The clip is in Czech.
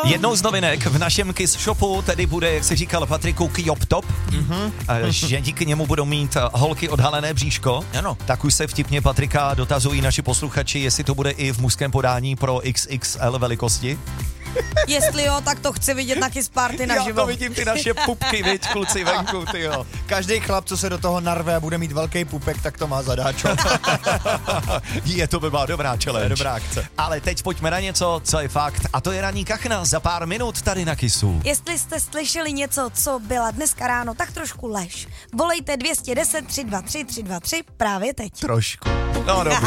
Jednou z novinek v našem Kiss Shopu tedy bude, jak se říkal Patriku, Kyop Top, že díky němu budou mít holky odhalené bříško. Ano. Tak už se vtipně Patrika dotazují naši posluchači, jestli to bude i v mužském podání pro XXL velikosti. Jestli jo, tak to chci vidět na Kiss Party naživo. Já to vidím, ty naše pupky, viď, kluci venku, tyjo. Každý chlap, co se do toho narve a bude mít velký pupek, tak to má zadáčo. Je to by byla dobrá challenge. Dobrá akce. Ale teď pojďme na něco, co je fakt. A to je ranní kachna za pár minut tady na Kissu. Jestli jste slyšeli něco, co byla dneska ráno, tak trošku lež. Volejte 210 323 323 právě teď. Trošku. No dobře.